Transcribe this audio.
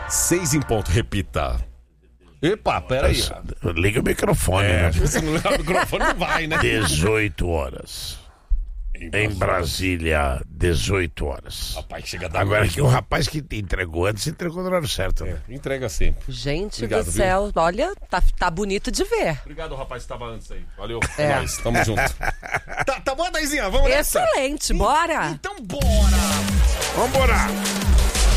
6 em ponto, repita. Epa, peraí. Liga o microfone, né? Se não ligar o microfone, não vai, né? 18 horas. Em Brasília, 18 horas. Rapaz, chega a dar Agora noite. que o rapaz que entregou antes, entregou no horário certo. Né? Entrega sempre. Gente Obrigado, do céu, olha, tá bonito de ver. Obrigado, rapaz, que estava antes aí. Valeu, É. nóis, tamo junto. Tá boa, Daizinha? Vamos nessa? Excelente, bora! Então bora! Vambora!